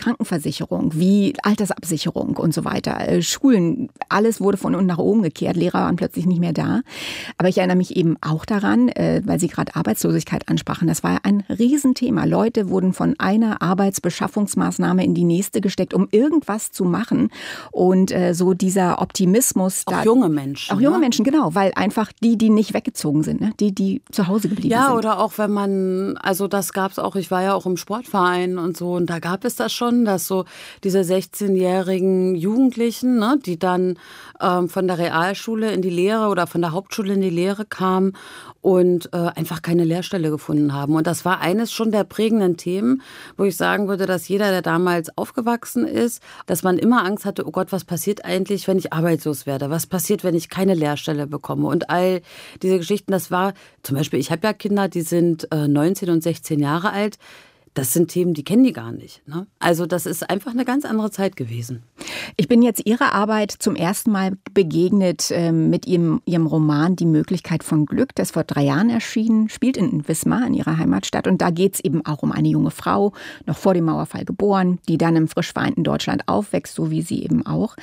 Krankenversicherung, wie Altersabsicherung und so weiter. Schulen, alles wurde von unten nach oben gekehrt. Lehrer waren plötzlich nicht mehr da. Aber ich erinnere mich eben auch daran, weil Sie gerade Arbeitslosigkeit ansprachen, das war ein Riesenthema. Leute wurden von einer Arbeitsbeschaffungsmaßnahme in die nächste gesteckt, um irgendwas zu machen. Und so dieser Optimismus. Auch junge Menschen. Auch junge Menschen, genau. Weil einfach die nicht weggezogen sind, ne? Die zu Hause geblieben sind. Ja, oder auch wenn man, also das gab es auch, ich war ja auch im Sportverein und so, und da gab es das schon, dass so diese 16-jährigen Jugendlichen, ne, die dann von der Realschule in die Lehre oder von der Hauptschule in die Lehre kamen und einfach keine Lehrstelle gefunden haben. Und das war eines schon der prägenden Themen, wo ich sagen würde, dass jeder, der damals aufgewachsen ist, dass man immer Angst hatte, oh Gott, was passiert eigentlich, wenn ich arbeitslos werde? Was passiert, wenn ich keine Lehrstelle bekomme? Und all diese Geschichten, das war, zum Beispiel, ich habe ja Kinder, die sind 19 und 16 Jahre alt. Das sind Themen, die kennen die gar nicht, ne? Also das ist einfach eine ganz andere Zeit gewesen. Ich bin jetzt Ihrer Arbeit zum ersten Mal begegnet mit Ihrem Roman Die Möglichkeit von Glück. Das ist vor 3 Jahren erschienen, spielt in Wismar, in Ihrer Heimatstadt. Und da geht es eben auch um eine junge Frau, noch vor dem Mauerfall geboren, die dann im frisch vereinten Deutschland aufwächst, so wie Sie eben auch.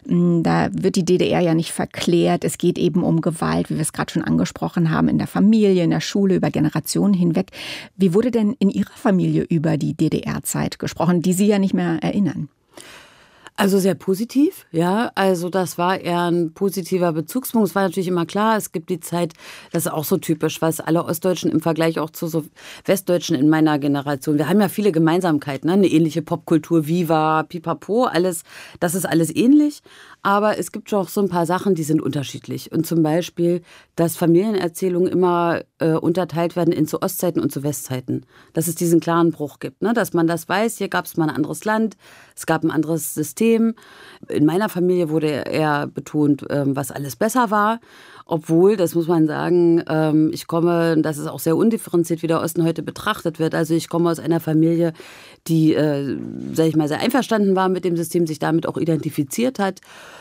Da wird die DDR ja nicht verklärt. Es geht eben um Gewalt, wie wir es gerade schon angesprochen haben, in der Familie, in der Schule, über Generationen hinweg. Wie wurde denn in Ihrer Familie über die DDR-Zeit gesprochen, die Sie ja nicht mehr erinnern? Also sehr positiv, ja. Also das war eher ein positiver Bezugspunkt. Es war natürlich immer klar, es gibt die Zeit, das ist auch so typisch, was alle Ostdeutschen im Vergleich auch zu so Westdeutschen in meiner Generation. Wir haben ja viele Gemeinsamkeiten, ne? Eine ähnliche Popkultur, Viva, Pipapo, alles, das ist alles ähnlich. Aber es gibt schon auch so ein paar Sachen, die sind unterschiedlich. Und zum Beispiel, dass Familienerzählungen immer unterteilt werden in zu Ostzeiten und zu Westzeiten. Dass es diesen klaren Bruch gibt, ne? Dass man das weiß, hier gab es mal ein anderes Land, es gab ein anderes System. In meiner Familie wurde eher betont, was alles besser war. Obwohl, das muss man sagen, ich komme, das ist auch sehr undifferenziert, wie der Osten heute betrachtet wird. Also ich komme aus einer Familie, die, sage ich mal, sehr einverstanden war mit dem System, sich damit auch identifiziert hat.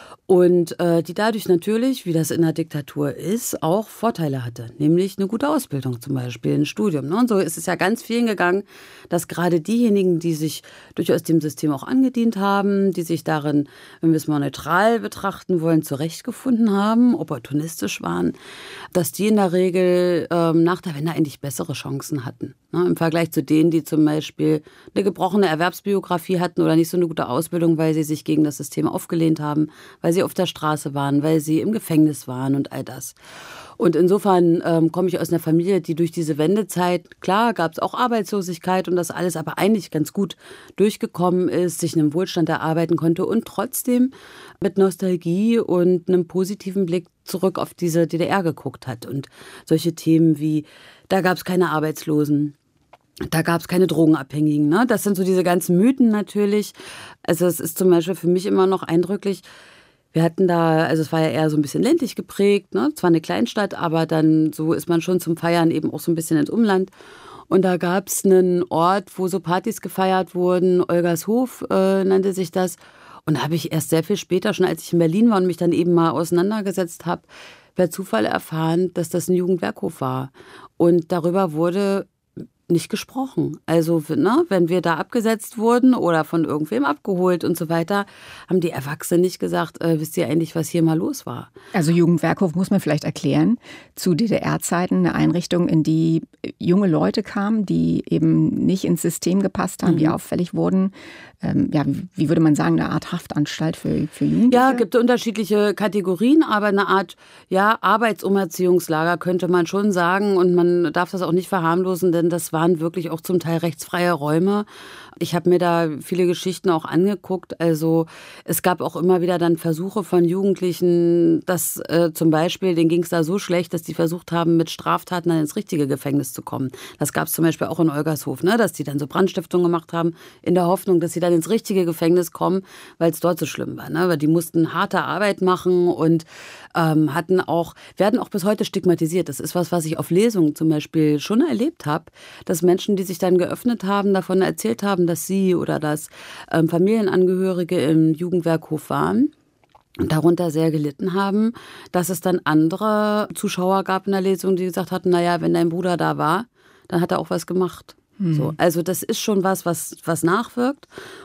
Und die dadurch natürlich, wie das in der Diktatur ist, auch Vorteile hatte. Nämlich eine gute Ausbildung zum Beispiel, ein Studium. Ne? Und so ist es ja ganz vielen gegangen, dass gerade diejenigen, die sich durchaus dem System auch angedient haben, die sich darin, wenn wir es mal neutral betrachten wollen, zurechtgefunden haben, opportunistisch waren, dass die in der Regel nach der Wende eigentlich bessere Chancen hatten. Ne? Im Vergleich zu denen, die zum Beispiel eine gebrochene Erwerbsbiografie hatten oder nicht so eine gute Ausbildung, weil sie sich gegen das System aufgelehnt haben, weil sie auf der Straße waren, weil sie im Gefängnis waren und all das. Und insofern komme ich aus einer Familie, die durch diese Wendezeit, klar, gab es auch Arbeitslosigkeit und das alles, aber eigentlich ganz gut durchgekommen ist, sich einen Wohlstand erarbeiten konnte und trotzdem mit Nostalgie und einem positiven Blick zurück auf diese DDR geguckt hat. Und solche Themen wie, da gab es keine Arbeitslosen, da gab es keine Drogenabhängigen. Ne? Das sind so diese ganzen Mythen natürlich. Also es ist zum Beispiel für mich immer noch eindrücklich, wir hatten da, also es war ja eher so ein bisschen ländlich geprägt, ne? Zwar eine Kleinstadt, aber dann so ist man schon zum Feiern eben auch so ein bisschen ins Umland. Und da gab es einen Ort, wo so Partys gefeiert wurden, Olgershof nannte sich das. Und da habe ich erst sehr viel später, schon als ich in Berlin war und mich dann eben mal auseinandergesetzt habe, per Zufall erfahren, dass das ein Jugendwerkhof war. Und darüber wurde nicht gesprochen. Also, ne, wenn wir da abgesetzt wurden oder von irgendwem abgeholt und so weiter, haben die Erwachsenen nicht gesagt, wisst ihr eigentlich, was hier mal los war? Also Jugendwerkhof muss man vielleicht erklären. Zu DDR-Zeiten eine Einrichtung, in die junge Leute kamen, die eben nicht ins System gepasst haben, die auffällig wurden. Ja, wie würde man sagen, eine Art Haftanstalt für Jugendliche? Ja, gibt unterschiedliche Kategorien, aber eine Art, ja, Arbeitsumerziehungslager könnte man schon sagen. Und man darf das auch nicht verharmlosen, denn das waren wirklich auch zum Teil rechtsfreie Räume. Ich habe mir da viele Geschichten auch angeguckt. Also es gab auch immer wieder dann Versuche von Jugendlichen, dass zum Beispiel, denen ging es da so schlecht, dass die versucht haben, mit Straftaten dann ins richtige Gefängnis zu kommen. Das gab es zum Beispiel auch in Olgershof, ne? Dass die dann so Brandstiftungen gemacht haben, in der Hoffnung, dass sie dann ins richtige Gefängnis kommen, weil es dort so schlimm war. Ne? Weil die mussten harte Arbeit machen und werden auch bis heute stigmatisiert. Das ist was ich auf Lesungen zum Beispiel schon erlebt habe, dass Menschen, die sich dann geöffnet haben, davon erzählt haben, dass sie oder dass Familienangehörige im Jugendwerkhof waren und darunter sehr gelitten haben, dass es dann andere Zuschauer gab in der Lesung, die gesagt hatten, naja, wenn dein Bruder da war, dann hat er auch was gemacht. So, also das ist schon was nachwirkt.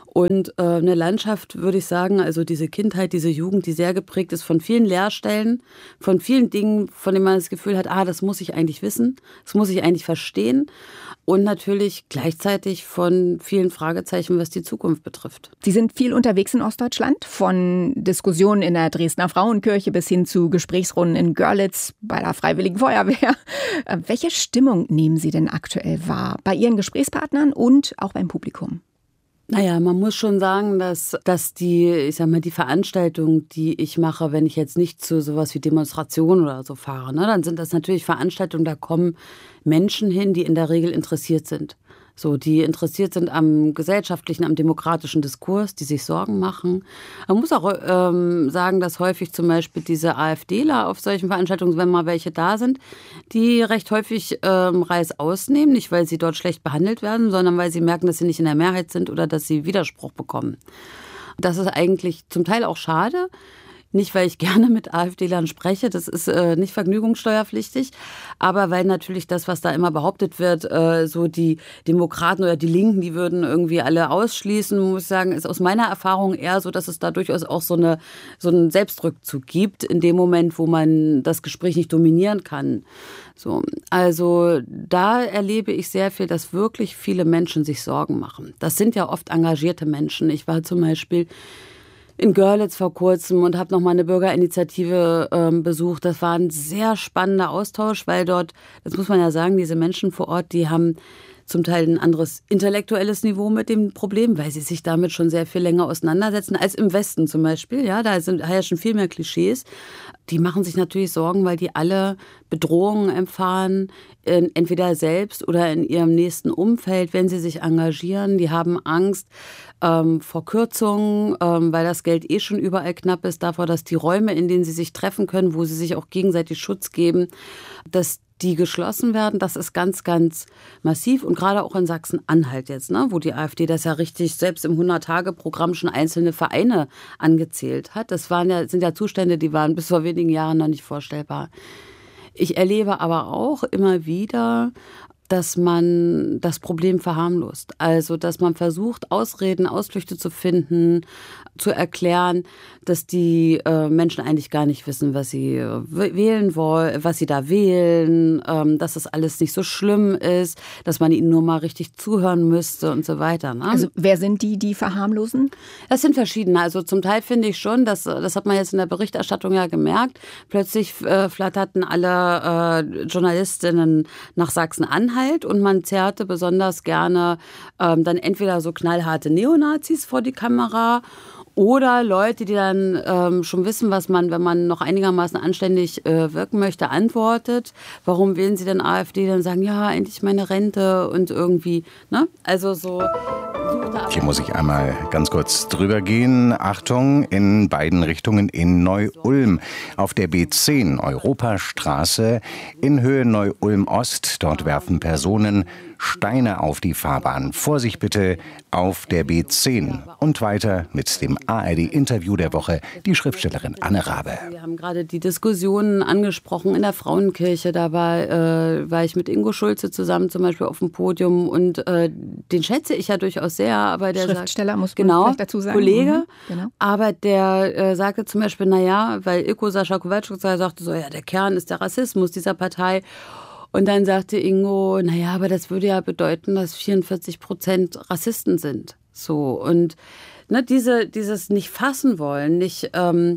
Und eine Landschaft, würde ich sagen, also diese Kindheit, diese Jugend, die sehr geprägt ist von vielen Lehrstellen, von vielen Dingen, von denen man das Gefühl hat, das muss ich eigentlich wissen, das muss ich eigentlich verstehen. Und natürlich gleichzeitig von vielen Fragezeichen, was die Zukunft betrifft. Sie sind viel unterwegs in Ostdeutschland, von Diskussionen in der Dresdner Frauenkirche bis hin zu Gesprächsrunden in Görlitz bei der Freiwilligen Feuerwehr. Welche Stimmung nehmen Sie denn aktuell wahr? Bei Ihren Gesprächspartnern und auch beim Publikum? Naja, man muss schon sagen, dass die Veranstaltungen, die ich mache, wenn ich jetzt nicht zu sowas wie Demonstrationen oder so fahre, ne, dann sind das natürlich Veranstaltungen, da kommen Menschen hin, die in der Regel interessiert sind. So, die interessiert sind am gesellschaftlichen, am demokratischen Diskurs, die sich Sorgen machen. Man muss auch sagen, dass häufig zum Beispiel diese AfDler auf solchen Veranstaltungen, wenn mal welche da sind, die recht häufig Reis ausnehmen, nicht weil sie dort schlecht behandelt werden, sondern weil sie merken, dass sie nicht in der Mehrheit sind oder dass sie Widerspruch bekommen. Das ist eigentlich zum Teil auch schade. Nicht, weil ich gerne mit AfDlern spreche, das ist nicht vergnügungssteuerpflichtig, aber weil natürlich das, was da immer behauptet wird, so die Demokraten oder die Linken, die würden irgendwie alle ausschließen, muss ich sagen, ist aus meiner Erfahrung eher so, dass es da durchaus auch so einen Selbstrückzug gibt, in dem Moment, wo man das Gespräch nicht dominieren kann. So, also da erlebe ich sehr viel, dass wirklich viele Menschen sich Sorgen machen. Das sind ja oft engagierte Menschen. Ich war zum Beispiel in Görlitz vor kurzem und habe noch mal eine Bürgerinitiative besucht. Das war ein sehr spannender Austausch, weil dort, das muss man ja sagen, diese Menschen vor Ort, die haben zum Teil ein anderes intellektuelles Niveau mit dem Problem, weil sie sich damit schon sehr viel länger auseinandersetzen als im Westen zum Beispiel. Ja, da herrschen viel mehr Klischees. Die machen sich natürlich Sorgen, weil die alle Bedrohungen erfahren, entweder selbst oder in ihrem nächsten Umfeld, wenn sie sich engagieren. Die haben Angst vor Kürzungen, weil das Geld schon überall knapp ist, davor, dass die Räume, in denen sie sich treffen können, wo sie sich auch gegenseitig Schutz geben, dass die geschlossen werden. Das ist ganz, ganz massiv und gerade auch in Sachsen-Anhalt jetzt, ne, wo die AfD das ja richtig selbst im 100-Tage-Programm schon einzelne Vereine angezählt hat. Das sind ja Zustände, die waren bis vor wenigen Jahren noch nicht vorstellbar. Ich erlebe aber auch immer wieder, dass man das Problem verharmlost. Also, dass man versucht, Ausreden, Ausflüchte zu finden, zu erklären, dass die Menschen eigentlich gar nicht wissen, was sie wählen wollen, was sie da wählen, dass das alles nicht so schlimm ist, dass man ihnen nur mal richtig zuhören müsste und so weiter. Ne? Also, wer sind die verharmlosen? Das sind verschiedene. Also, zum Teil finde ich schon, das hat man jetzt in der Berichterstattung ja gemerkt, plötzlich flatterten alle Journalistinnen nach Sachsen-Anhalt und man zerrte besonders gerne dann entweder so knallharte Neonazis vor die Kamera oder Leute, die dann schon wissen, was man, wenn man noch einigermaßen anständig wirken möchte, antwortet. Warum wählen sie denn AfD? Dann sagen, ja, endlich meine Rente und irgendwie, ne? Also so. Hier muss ich einmal ganz kurz drüber gehen. Achtung, in beiden Richtungen in Neu-Ulm. Auf der B10 Europastraße in Höhe Neu-Ulm-Ost. Dort werfen Personen Steine auf die Fahrbahn. Vorsicht bitte auf der B10. Und weiter mit dem ARD-Interview der Woche, die Schriftstellerin Anne Rabe. Wir haben gerade die Diskussionen angesprochen in der Frauenkirche. Da war ich mit Ingo Schulze zusammen zum Beispiel auf dem Podium. Und den schätze ich ja durchaus sehr. Aber der Schriftsteller, muss man genau, vielleicht dazu sagen. Kollege. Genau. Aber der sagte zum Beispiel, weil Ilko Sascha Kowalczuk sagte so, ja, der Kern ist der Rassismus dieser Partei. Und dann sagte Ingo, aber das würde ja bedeuten, dass 44% Rassisten sind. So, und ne, dieses nicht fassen wollen, nicht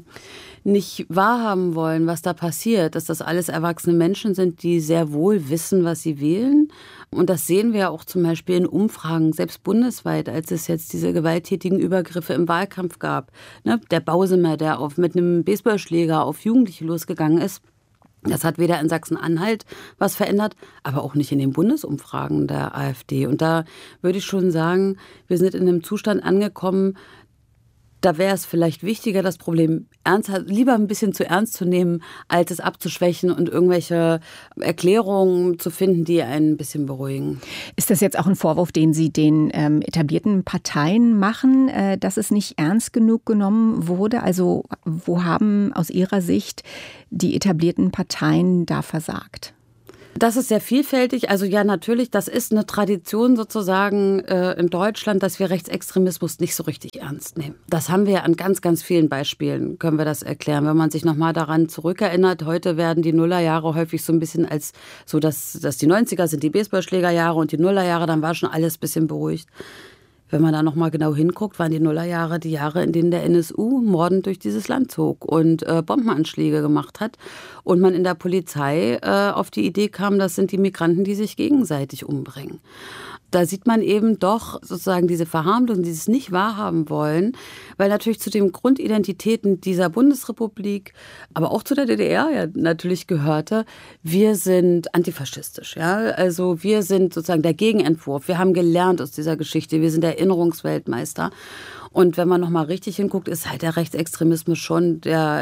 wahrhaben wollen, was da passiert, dass das alles erwachsene Menschen sind, die sehr wohl wissen, was sie wählen. Und das sehen wir ja auch zum Beispiel in Umfragen, selbst bundesweit, als es jetzt diese gewalttätigen Übergriffe im Wahlkampf gab. Ne, der Bausemer, der mit einem Baseballschläger auf Jugendliche losgegangen ist. Das hat weder in Sachsen-Anhalt was verändert, aber auch nicht in den Bundesumfragen der AfD. Und da würde ich schon sagen, wir sind in einem Zustand angekommen, da wäre es vielleicht wichtiger, das Problem lieber ein bisschen zu ernst zu nehmen, als es abzuschwächen und irgendwelche Erklärungen zu finden, die einen ein bisschen beruhigen. Ist das jetzt auch ein Vorwurf, den Sie den etablierten Parteien machen, dass es nicht ernst genug genommen wurde? Also wo haben aus Ihrer Sicht die etablierten Parteien da versagt? Das ist sehr vielfältig. Also ja, natürlich, das ist eine Tradition sozusagen in Deutschland, dass wir Rechtsextremismus nicht so richtig ernst nehmen. Das haben wir an ganz, ganz vielen Beispielen, können wir das erklären. Wenn man sich nochmal daran zurückerinnert, heute werden die Nullerjahre häufig so ein bisschen als so, dass die 90er sind die Baseballschlägerjahre und die Nullerjahre, dann war schon alles ein bisschen beruhigt. Wenn man da nochmal genau hinguckt, waren die Nullerjahre die Jahre, in denen der NSU mordend durch dieses Land zog und Bombenanschläge gemacht hat. Und man in der Polizei auf die Idee kam, das sind die Migranten, die sich gegenseitig umbringen. Da sieht man eben doch sozusagen diese Verharmlosung, dieses nicht wahrhaben wollen, weil natürlich zu den Grundidentitäten dieser Bundesrepublik, aber auch zu der DDR ja natürlich gehörte, wir sind antifaschistisch. Ja? Also wir sind sozusagen der Gegenentwurf. Wir haben gelernt aus dieser Geschichte. Wir sind Erinnerungsweltmeister. Und wenn man nochmal richtig hinguckt, ist halt der Rechtsextremismus schon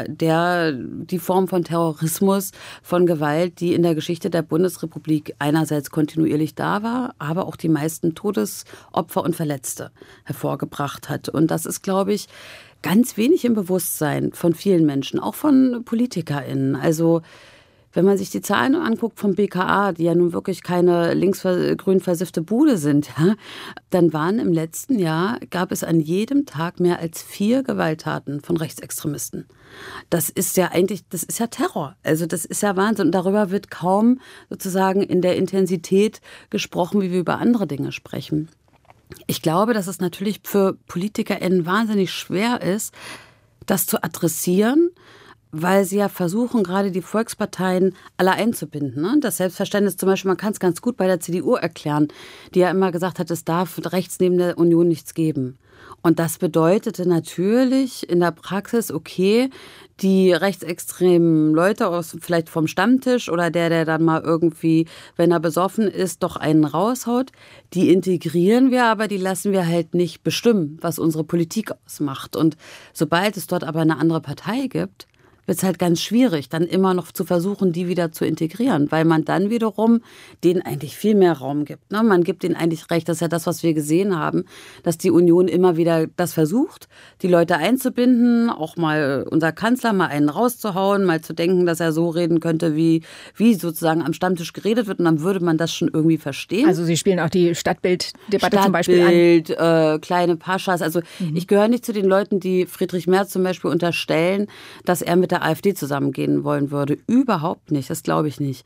die Form von Terrorismus, von Gewalt, die in der Geschichte der Bundesrepublik einerseits kontinuierlich da war, aber auch die meisten Todesopfer und Verletzte hervorgebracht hat. Und das ist, glaube ich, ganz wenig im Bewusstsein von vielen Menschen, auch von PolitikerInnen. Also wenn man sich die Zahlen anguckt vom BKA, die ja nun wirklich keine links-grün versiffte Bude sind, ja, dann waren im letzten Jahr, gab es an jedem Tag mehr als 4 Gewalttaten von Rechtsextremisten. Das ist ja Terror. Also das ist ja Wahnsinn. Und darüber wird kaum sozusagen in der Intensität gesprochen, wie wir über andere Dinge sprechen. Ich glaube, dass es natürlich für PolitikerInnen wahnsinnig schwer ist, das zu adressieren, weil sie ja versuchen, gerade die Volksparteien alle einzubinden. Ne? Das Selbstverständnis zum Beispiel, man kann es ganz gut bei der CDU erklären, die ja immer gesagt hat, es darf rechts neben der Union nichts geben. Und das bedeutete natürlich in der Praxis, okay, die rechtsextremen Leute vielleicht vom Stammtisch oder der dann mal irgendwie, wenn er besoffen ist, doch einen raushaut, die integrieren wir, aber die lassen wir halt nicht bestimmen, was unsere Politik ausmacht. Und sobald es dort aber eine andere Partei gibt, wird es halt ganz schwierig, dann immer noch zu versuchen, die wieder zu integrieren, weil man dann wiederum denen eigentlich viel mehr Raum gibt. Ne? Man gibt denen eigentlich recht, das ist ja das, was wir gesehen haben, dass die Union immer wieder das versucht, die Leute einzubinden, auch mal unser Kanzler mal einen rauszuhauen, mal zu denken, dass er so reden könnte, wie sozusagen am Stammtisch geredet wird und dann würde man das schon irgendwie verstehen. Also Sie spielen auch die Stadtbilddebatte zum Beispiel an. Kleine Paschas. Also ich gehöre nicht zu den Leuten, die Friedrich Merz zum Beispiel unterstellen, dass er mit der AfD zusammengehen wollen würde. Überhaupt nicht, das glaube ich nicht.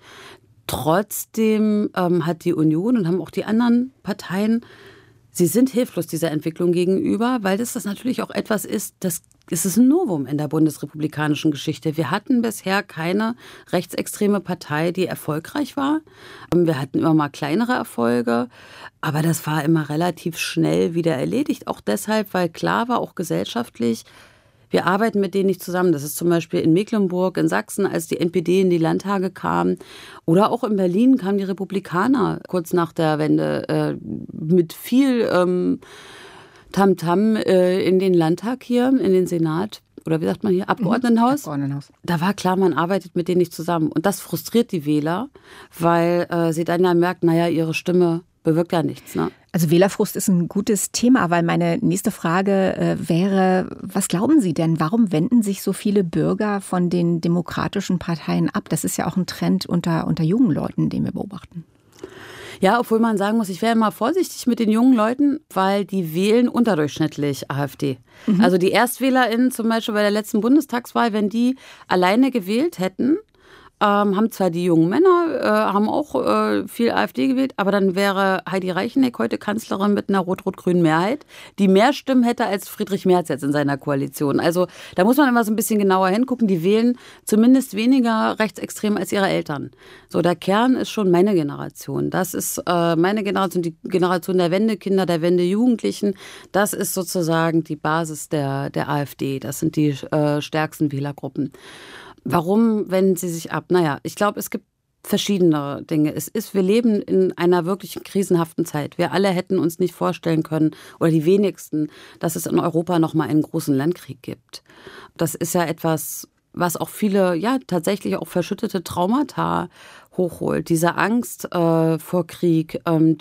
Trotzdem hat die Union und haben auch die anderen Parteien, sie sind hilflos dieser Entwicklung gegenüber, weil das natürlich auch etwas ist, das ist ein Novum in der bundesrepublikanischen Geschichte. Wir hatten bisher keine rechtsextreme Partei, die erfolgreich war. Wir hatten immer mal kleinere Erfolge, aber das war immer relativ schnell wieder erledigt. Auch deshalb, weil klar war, auch gesellschaftlich, wir arbeiten mit denen nicht zusammen. Das ist zum Beispiel in Mecklenburg, in Sachsen, als die NPD in die Landtage kam. Oder auch in Berlin kamen die Republikaner kurz nach der Wende mit viel Tamtam in den Landtag hier, in den Senat. Oder wie sagt man hier, Abgeordnetenhaus. Abgeordnetenhaus. Da war klar, man arbeitet mit denen nicht zusammen. Und das frustriert die Wähler, weil sie dann ja merken, naja, ihre Stimme bewirkt ja nichts. Ne? Also Wählerfrust ist ein gutes Thema, weil meine nächste Frage wäre, was glauben Sie denn, warum wenden sich so viele Bürger von den demokratischen Parteien ab? Das ist ja auch ein Trend unter jungen Leuten, den wir beobachten. Ja, obwohl man sagen muss, ich wäre immer vorsichtig mit den jungen Leuten, weil die wählen unterdurchschnittlich AfD. Also die ErstwählerInnen zum Beispiel bei der letzten Bundestagswahl, wenn die alleine gewählt hätten, haben zwar die jungen Männer, haben auch viel AfD gewählt, aber dann wäre Heidi Reicheneck heute Kanzlerin mit einer rot-rot-grünen Mehrheit, die mehr Stimmen hätte als Friedrich Merz jetzt in seiner Koalition. Also da muss man immer so ein bisschen genauer hingucken. Die wählen zumindest weniger rechtsextrem als ihre Eltern. So, der Kern ist schon meine Generation. Das ist meine Generation, die Generation der Wendekinder, der Wendejugendlichen. Das ist sozusagen die Basis der AfD. Das sind die stärksten Wählergruppen. Warum wenden sie sich ab? Naja, ich glaube, es gibt verschiedene Dinge. Wir leben in einer wirklich krisenhaften Zeit. Wir alle hätten uns nicht vorstellen können, oder die wenigsten, dass es in Europa noch mal einen großen Landkrieg gibt. Das ist ja etwas, was auch viele, ja, tatsächlich auch verschüttete Traumata hochholt. Diese Angst vor Krieg,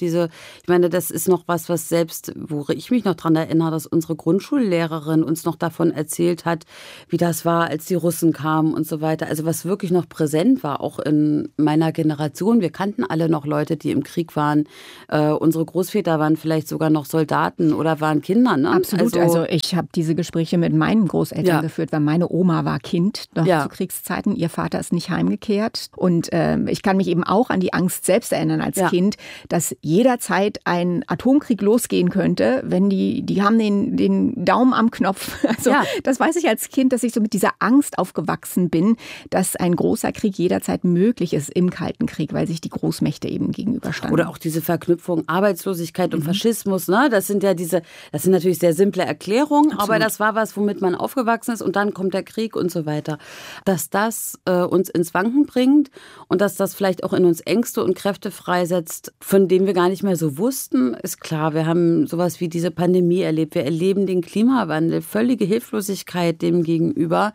ich meine, das ist noch was selbst, wo ich mich noch dran erinnere, dass unsere Grundschullehrerin uns noch davon erzählt hat, wie das war, als die Russen kamen und so weiter. Also was wirklich noch präsent war, auch in meiner Generation. Wir kannten alle noch Leute, die im Krieg waren. Unsere Großväter waren vielleicht sogar noch Soldaten oder waren Kinder. Ne? Absolut. Also ich habe diese Gespräche mit meinen Großeltern geführt, weil meine Oma war Kind noch zu Kriegszeiten. Ihr Vater ist nicht heimgekehrt. Und ich kann mich eben auch an die Angst selbst erinnern als Kind, dass jederzeit ein Atomkrieg losgehen könnte, wenn die haben den Daumen am Knopf. Also das weiß ich als Kind, dass ich so mit dieser Angst aufgewachsen bin, dass ein großer Krieg jederzeit möglich ist im Kalten Krieg, weil sich die Großmächte eben gegenüberstanden. Oder auch diese Verknüpfung Arbeitslosigkeit und Faschismus, ne? Das sind natürlich sehr simple Erklärungen, aber das war was, womit man aufgewachsen ist und dann kommt der Krieg und so weiter. Dass das uns ins Wanken bringt und dass das vielleicht auch in uns Ängste und Kräfte freisetzt, von denen wir gar nicht mehr so wussten, ist klar. Wir haben sowas wie diese Pandemie erlebt. Wir erleben den Klimawandel, völlige Hilflosigkeit dem gegenüber.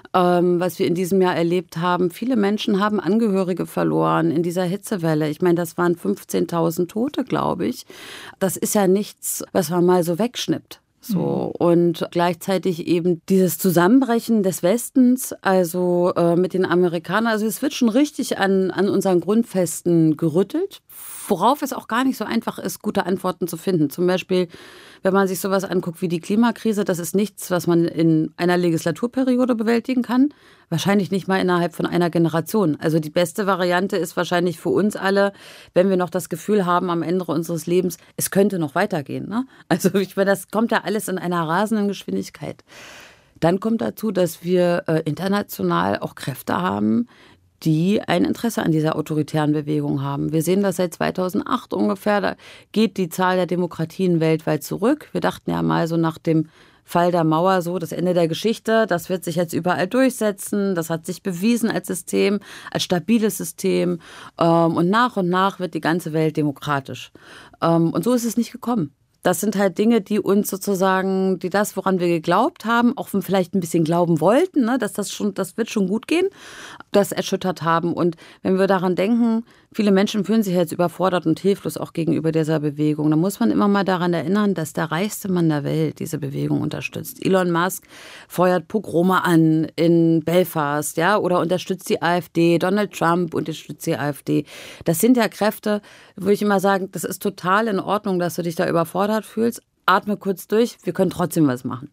Was wir in diesem Jahr erlebt haben. Viele Menschen haben Angehörige verloren in dieser Hitzewelle. Ich meine, das waren 15.000 Tote, glaube ich. Das ist ja nichts, was man mal so wegschnippt. So. Und gleichzeitig eben dieses Zusammenbrechen des Westens, also mit den Amerikanern. Also es wird schon richtig an unseren Grundfesten gerüttelt, worauf es auch gar nicht so einfach ist, gute Antworten zu finden. Zum Beispiel, wenn man sich sowas anguckt wie die Klimakrise, das ist nichts, was man in einer Legislaturperiode bewältigen kann. Wahrscheinlich nicht mal innerhalb von einer Generation. Also die beste Variante ist wahrscheinlich für uns alle, wenn wir noch das Gefühl haben am Ende unseres Lebens, es könnte noch weitergehen. Ne? Also ich meine, das kommt ja alles in einer rasenden Geschwindigkeit. Dann kommt dazu, dass wir international auch Kräfte haben, die ein Interesse an dieser autoritären Bewegung haben. Wir sehen das seit 2008 ungefähr. Da geht die Zahl der Demokratien weltweit zurück. Wir dachten ja mal so nach dem Fall der Mauer so, das Ende der Geschichte, das wird sich jetzt überall durchsetzen. Das hat sich bewiesen als System, als stabiles System. Und nach wird die ganze Welt demokratisch. Und so ist es nicht gekommen. Das sind halt Dinge, die uns sozusagen, woran wir geglaubt haben, auch vielleicht ein bisschen glauben wollten, ne, dass das wird schon gut gehen, das erschüttert haben. Und wenn wir daran denken, viele Menschen fühlen sich jetzt überfordert und hilflos auch gegenüber dieser Bewegung. Da muss man immer mal daran erinnern, dass der reichste Mann der Welt diese Bewegung unterstützt. Elon Musk feuert Pogrome an in Belfast, ja, oder unterstützt die AfD. Donald Trump unterstützt die AfD. Das sind ja Kräfte, würde ich immer sagen, das ist total in Ordnung, dass du dich da überfordert fühlst. Atme kurz durch, wir können trotzdem was machen.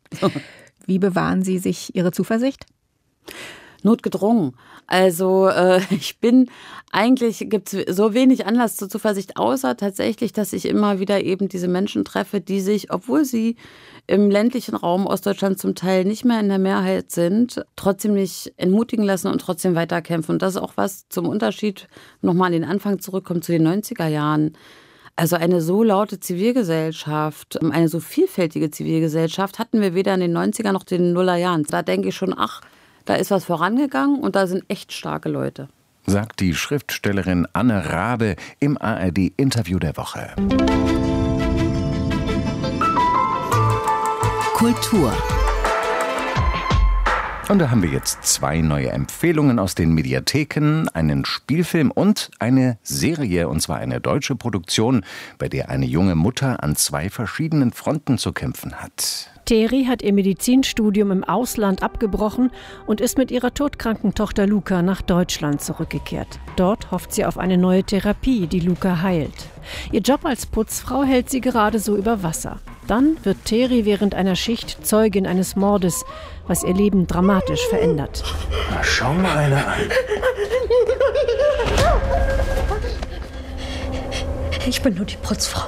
Wie bewahren Sie sich Ihre Zuversicht? Notgedrungen. Also gibt es so wenig Anlass zur Zuversicht, außer tatsächlich, dass ich immer wieder eben diese Menschen treffe, die sich, obwohl sie im ländlichen Raum Ostdeutschland zum Teil nicht mehr in der Mehrheit sind, trotzdem nicht entmutigen lassen und trotzdem weiterkämpfen. Und das ist auch was zum Unterschied, nochmal an den Anfang zurückkommt, zu den 90er Jahren. Also eine so laute Zivilgesellschaft, eine so vielfältige Zivilgesellschaft hatten wir weder in den 90er noch in den Nullerjahren. Da denke ich schon, da ist was vorangegangen und da sind echt starke Leute. Sagt die Schriftstellerin Anne Rabe im ARD-Interview der Woche. Kultur. Und da haben wir jetzt 2 neue Empfehlungen aus den Mediatheken, einen Spielfilm und eine Serie, und zwar eine deutsche Produktion, bei der eine junge Mutter an 2 verschiedenen Fronten zu kämpfen hat. Teri hat ihr Medizinstudium im Ausland abgebrochen und ist mit ihrer todkranken Tochter Luca nach Deutschland zurückgekehrt. Dort hofft sie auf eine neue Therapie, die Luca heilt. Ihr Job als Putzfrau hält sie gerade so über Wasser. Dann wird Teri während einer Schicht Zeugin eines Mordes, was ihr Leben dramatisch verändert. Na, schau mal einer an. Ich bin nur die Putzfrau.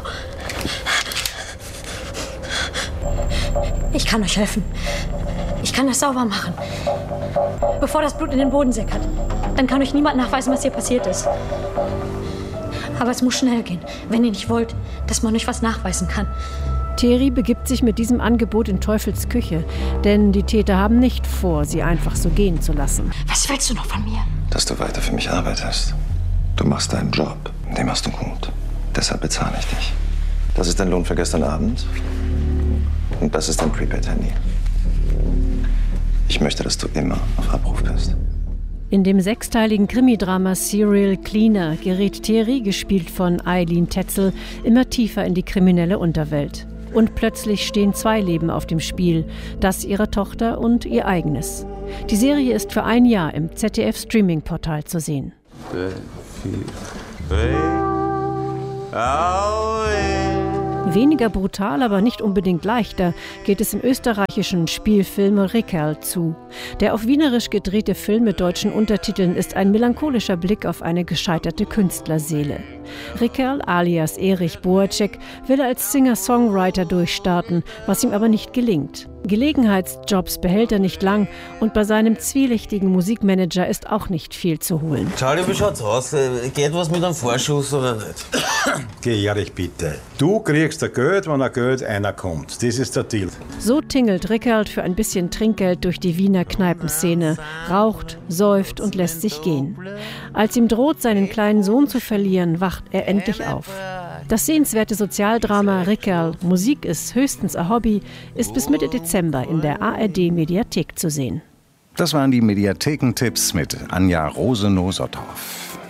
Ich kann euch helfen. Ich kann das sauber machen. Bevor das Blut in den Boden sickert. Dann kann euch niemand nachweisen, was hier passiert ist. Aber es muss schnell gehen, wenn ihr nicht wollt, dass man euch was nachweisen kann. Teri begibt sich mit diesem Angebot in Teufels Küche, denn die Täter haben nicht vor, sie einfach so gehen zu lassen. Was willst du noch von mir? Dass du weiter für mich arbeitest. Du machst deinen Job, den machst du gut. Deshalb bezahle ich dich. Das ist dein Lohn für gestern Abend. Und das ist dein Prepaid-Handy. Ich möchte, dass du immer auf Abruf bist. In dem 6-teiligen Krimidrama Serial Cleaner gerät Thierry, gespielt von Eileen Tetzel, immer tiefer in die kriminelle Unterwelt. Und plötzlich stehen 2 Leben auf dem Spiel, das ihrer Tochter und ihr eigenes. Die Serie ist für ein Jahr im ZDF-Streaming-Portal zu sehen. Weniger brutal, aber nicht unbedingt leichter geht es im österreichischen Spielfilm Rickerl zu. Der auf Wienerisch gedrehte Film mit deutschen Untertiteln ist ein melancholischer Blick auf eine gescheiterte Künstlerseele. Rickerl alias Erich Boacek will als Singer-Songwriter durchstarten, was ihm aber nicht gelingt. Gelegenheitsjobs behält er nicht lang und bei seinem zwielichtigen Musikmanager ist auch nicht viel zu holen. Charlie, wie schaut's aus? Geht was mit einem Vorschuss oder nicht? Geh, Erich, bitte. Du kriegst ein Geld, wenn ein Geld einer kommt. Das ist der Deal. So tingelt Rickerl für ein bisschen Trinkgeld durch die Wiener Kneipenszene, raucht, säuft und lässt sich gehen. Als ihm droht, seinen kleinen Sohn zu verlieren, wacht er endlich auf. Das sehenswerte Sozialdrama Rickerl, Musik ist höchstens ein Hobby, ist bis Mitte Dezember in der ARD-Mediathek zu sehen. Das waren die Mediathekentipps mit Anja Rosenow-Sotthoff.